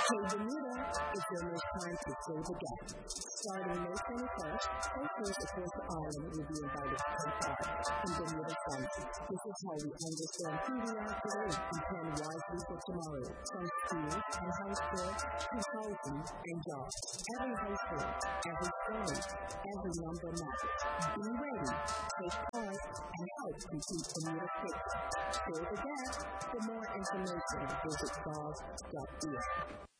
Hey Bermuda, it's almost time to fill the gap. Starting May 21st, coasters across the island will be invited to take part in Bermuda Summit. This is how we understand who we are today and plan wisely for tomorrow, from school and high school to housing and jobs. Every high school, every story, every number matters. Be ready, take part, and help complete Bermuda State. Fill the gap. For more information, visit gov.us.